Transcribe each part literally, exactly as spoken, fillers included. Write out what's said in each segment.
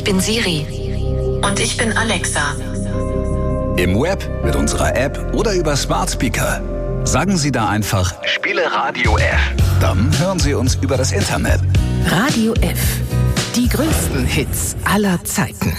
bin Siri. Und ich bin Alexa. Im Web, mit unserer App oder über Smart Speaker. Sagen Sie da einfach, spiele Radio F. Dann hören Sie uns über das Internet. Radio F. Die größten Hits aller Zeiten.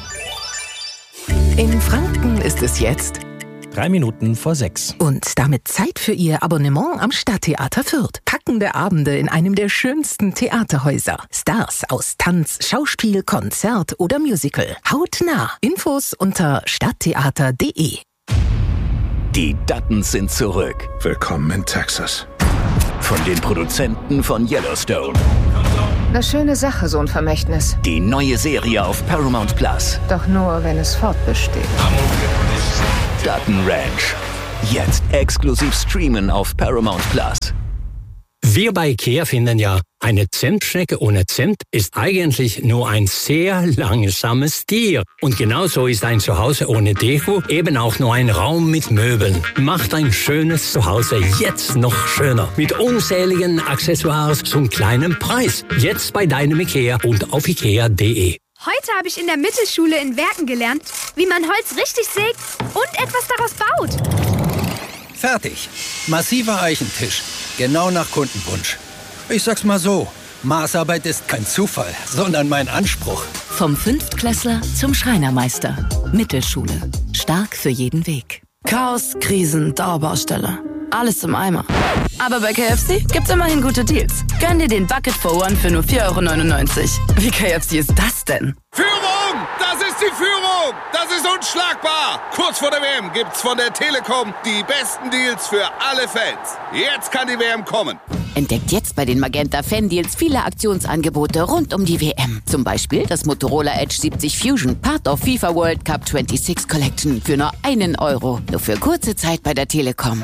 In Franken ist es jetzt Drei Minuten vor sechs. und damit Zeit für Ihr Abonnement am Stadttheater Fürth. Packende Abende in einem der schönsten Theaterhäuser. Stars aus Tanz, Schauspiel, Konzert oder Musical. Hautnah. Infos unter stadttheater punkt de. Die Duttons sind zurück. Willkommen in Texas. Von den Produzenten von Yellowstone. Eine schöne Sache, so ein Vermächtnis. Die neue Serie auf Paramount Plus. Doch nur, wenn es fortbesteht. Dutton Ranch. Jetzt exklusiv streamen auf Paramount Plus. Wir bei IKEA finden ja, eine Zimtschnecke ohne Zimt ist eigentlich nur ein sehr langsames Tier. Und genauso ist ein Zuhause ohne Deko eben auch nur ein Raum mit Möbeln. Macht ein schönes Zuhause jetzt noch schöner. Mit unzähligen Accessoires zum kleinen Preis. Jetzt bei deinem IKEA und auf ikea punkt de. Heute habe ich in der Mittelschule in Werken gelernt, wie man Holz richtig sägt und etwas daraus baut. Fertig. Massiver Eichentisch. Genau nach Kundenwunsch. Ich sag's mal so, Maßarbeit ist kein Zufall, sondern mein Anspruch. Vom Fünftklässler zum Schreinermeister. Mittelschule. Stark für jeden Weg. Chaos, Krisen, Dauerbaustelle. Alles im Eimer. Aber bei K F C gibt's immerhin gute Deals. Gönn dir den Bucket for One für nur vier Euro neunundneunzig. Wie K F C ist das denn? Führung! Das ist die Führung! Das ist unschlagbar! Kurz vor der W M gibt's von der Telekom die besten Deals für alle Fans. Jetzt kann die W M kommen. Entdeckt jetzt bei den Magenta Fan Deals viele Aktionsangebote rund um die W M. Zum Beispiel das Motorola Edge siebzig Fusion, Part of FIFA World Cup sechsundzwanzig Collection für nur einen Euro. Nur für kurze Zeit bei der Telekom.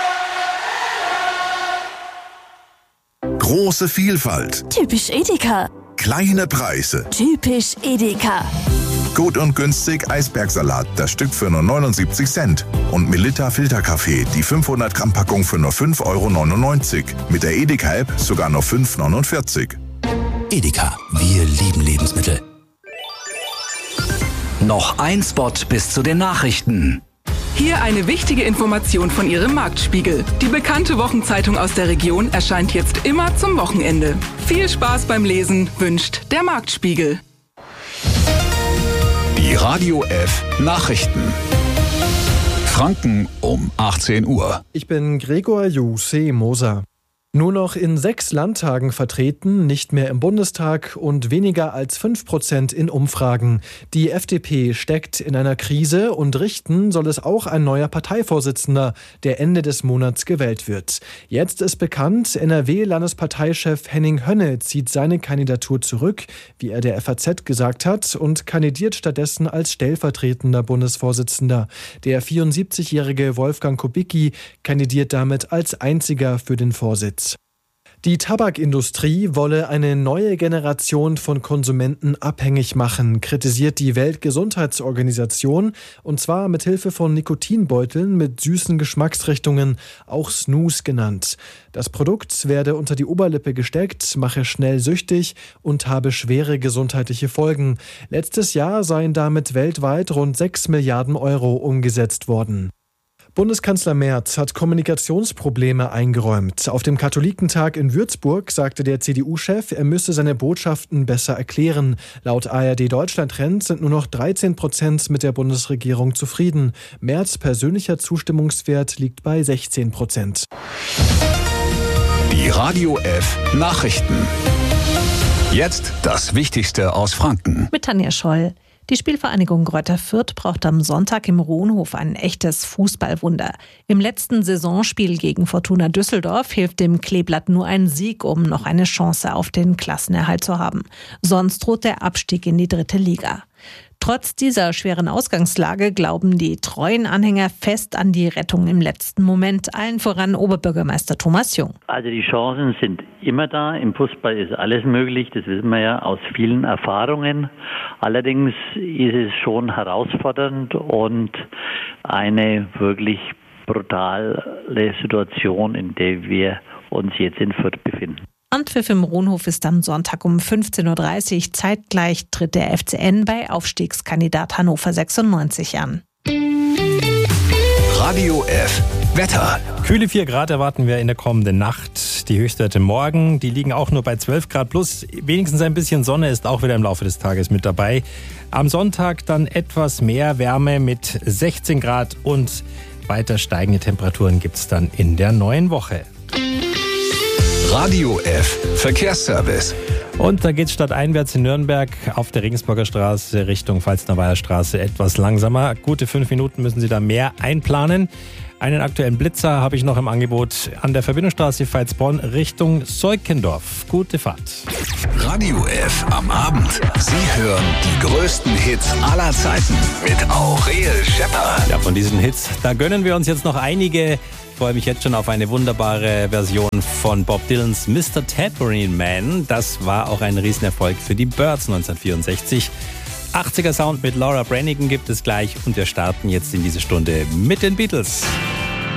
Große Vielfalt. Typisch Edeka. Kleine Preise. Typisch Edeka. Gut und günstig Eisbergsalat, das Stück für nur neunundsiebzig Cent. Und Melitta Filterkaffee, die fünfhundert Gramm Packung für nur fünf Euro neunundneunzig. Mit der Edeka-App sogar nur fünf Euro neunundvierzig. Edeka, wir lieben Lebensmittel. Noch ein Spot bis zu den Nachrichten. Hier eine wichtige Information von Ihrem Marktspiegel. Die bekannte Wochenzeitung aus der Region erscheint jetzt immer zum Wochenende. Viel Spaß beim Lesen wünscht der Marktspiegel. Die Radio F Nachrichten. Franken um achtzehn Uhr. Ich bin Gregor Jussi Moser. Nur noch in sechs Landtagen vertreten, nicht mehr im Bundestag und weniger als fünf Prozent in Umfragen. Die F D P steckt in einer Krise und richten soll es auch ein neuer Parteivorsitzender, der Ende des Monats gewählt wird. Jetzt ist bekannt, N R W-Landesparteichef Henning Hönnne zieht seine Kandidatur zurück, wie er der F A Z gesagt hat, und kandidiert stattdessen als stellvertretender Bundesvorsitzender. Der vierundsiebzigjährige Wolfgang Kubicki kandidiert damit als einziger für den Vorsitz. Die Tabakindustrie wolle eine neue Generation von Konsumenten abhängig machen, kritisiert die Weltgesundheitsorganisation, und zwar mit Hilfe von Nikotinbeuteln mit süßen Geschmacksrichtungen, auch Snus genannt. Das Produkt werde unter die Oberlippe gesteckt, mache schnell süchtig und habe schwere gesundheitliche Folgen. Letztes Jahr seien damit weltweit rund sechs Milliarden Euro umgesetzt worden. Bundeskanzler Merz hat Kommunikationsprobleme eingeräumt. Auf dem Katholikentag in Würzburg sagte der C D U-Chef, er müsse seine Botschaften besser erklären. Laut A R D Deutschland Trend sind nur noch dreizehn Prozent mit der Bundesregierung zufrieden. Merz' persönlicher Zustimmungswert liegt bei sechzehn Prozent. Die Radio F Nachrichten. Jetzt das Wichtigste aus Franken. Mit Tanja Scholl. Die Spielvereinigung Greuther Fürth braucht am Sonntag im Rohnhof ein echtes Fußballwunder. Im letzten Saisonspiel gegen Fortuna Düsseldorf hilft dem Kleeblatt nur ein Sieg, um noch eine Chance auf den Klassenerhalt zu haben. Sonst droht der Abstieg in die dritte Liga. Trotz dieser schweren Ausgangslage glauben die treuen Anhänger fest an die Rettung im letzten Moment, allen voran Oberbürgermeister Thomas Jung. Also die Chancen sind immer da. Im Fußball ist alles möglich, das wissen wir ja aus vielen Erfahrungen. Allerdings ist es schon herausfordernd und eine wirklich brutale Situation, in der wir uns jetzt in Fürth befinden. Anpfiff im Rohnhof ist am Sonntag um fünfzehn Uhr dreißig. Zeitgleich tritt der F C N bei Aufstiegskandidat Hannover sechsundneunzig an. Radio F. Wetter. Kühle vier Grad erwarten wir in der kommenden Nacht. Die Höchstwerte morgen, die liegen auch nur bei zwölf Grad plus. Wenigstens ein bisschen Sonne ist auch wieder im Laufe des Tages mit dabei. Am Sonntag dann etwas mehr Wärme mit sechzehn Grad und weiter steigende Temperaturen gibt es dann in der neuen Woche. Radio F. Verkehrsservice. Und da geht's stadteinwärts in Nürnberg auf der Regensburger Straße Richtung Pfalznerweiher Straße etwas langsamer. Gute fünf Minuten müssen Sie da mehr einplanen. Einen aktuellen Blitzer habe ich noch im Angebot an der Verbindungsstraße Pfalz-Bonn Richtung Seukendorf. Gute Fahrt. Radio F am Abend. Sie hören die größten Hits aller Zeiten mit Aurel Schepper. Ja, von diesen Hits, da gönnen wir uns jetzt noch einige. Ich freue mich jetzt schon auf eine wunderbare Version von Bob Dylans Mister Tambourine Man. Das war auch ein Riesenerfolg für die Byrds neunzehnhundertvierundsechzig. achtziger Sound mit Laura Branigan gibt es gleich und wir starten jetzt in diese Stunde mit den Beatles.